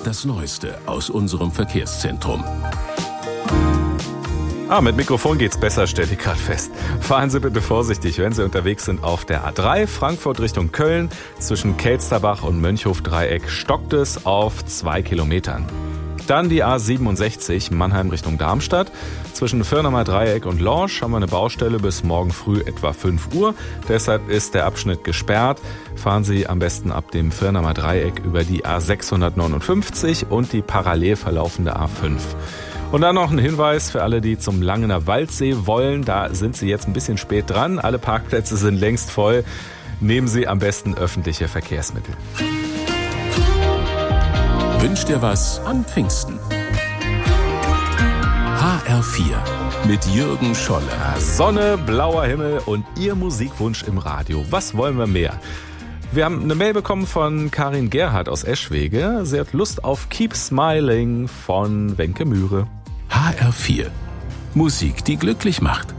das Neueste aus unserem Verkehrszentrum. Mit Mikrofon geht's besser, stelle ich gerade fest. Fahren Sie bitte vorsichtig, wenn Sie unterwegs sind auf der A3 Frankfurt Richtung Köln. Zwischen Kelsterbach und Mönchhof-Dreieck stockt es auf 2 Kilometern. Dann die A67 Mannheim Richtung Darmstadt. Zwischen Firnamer Dreieck und Lorsch haben wir eine Baustelle bis morgen früh etwa 5 Uhr. Deshalb ist der Abschnitt gesperrt. Fahren Sie am besten ab dem Firnamer Dreieck über die A659 und die parallel verlaufende A5. Und dann noch ein Hinweis für alle, die zum Langener Waldsee wollen. Da sind Sie jetzt ein bisschen spät dran. Alle Parkplätze sind längst voll. Nehmen Sie am besten öffentliche Verkehrsmittel. Wünscht dir was an Pfingsten? HR4 mit Jürgen Scholle. Sonne, blauer Himmel und Ihr Musikwunsch im Radio. Was wollen wir mehr? Wir haben eine Mail bekommen von Karin Gerhardt aus Eschwege. Sie hat Lust auf Keep Smiling von Wenke Mühre. HR4. Musik, die glücklich macht.